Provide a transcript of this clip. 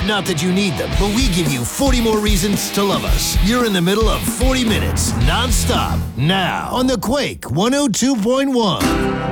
Not that you need them, but we give you 40 more reasons to love us. You're in the middle of 40 minutes, non-stop, now on the Quake 102.1.